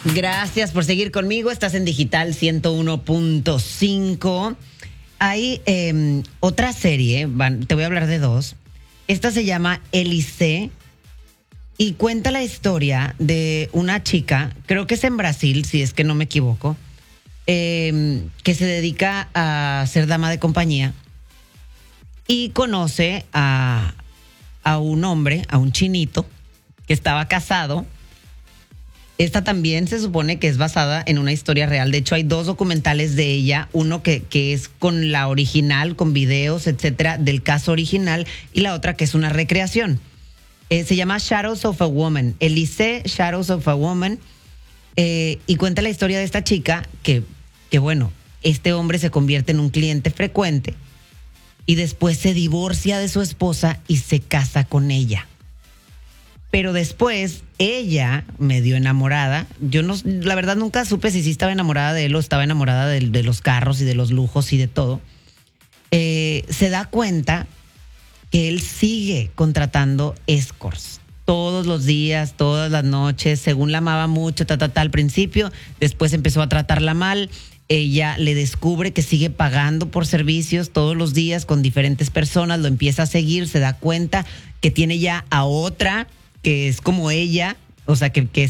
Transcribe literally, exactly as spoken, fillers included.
Gracias por seguir conmigo. Estás en Digital ciento uno punto cinco. Hay eh, otra serie, van, te voy a hablar de dos. Esta se llama Elise y cuenta la historia de una chica, creo que es en Brasil, si es que no me equivoco, eh, que se dedica a ser dama de compañía y conoce a, a un hombre, a un chinito, que estaba casado. Esta también se supone que es basada en una historia real. De hecho, hay dos documentales de ella. Uno que, que es con la original, con videos, etcétera, del caso original. Y la otra que es una recreación. Eh, se llama Shadows of a Woman. Elise, Shadows of a Woman. Eh, y cuenta la historia de esta chica que, que, bueno, este hombre se convierte en un cliente frecuente. Y después se divorcia de su esposa y se casa con ella. Pero después, ella, medio enamorada, yo no, la verdad nunca supe si sí estaba enamorada de él o estaba enamorada de, de los carros y de los lujos y de todo, eh, se da cuenta que él sigue contratando escorts todos los días, todas las noches, según la amaba mucho, ta, ta, ta, al principio, después empezó a tratarla mal. Ella le descubre que sigue pagando por servicios todos los días con diferentes personas, lo empieza a seguir, se da cuenta que tiene ya a otra que es como ella, o sea, que, que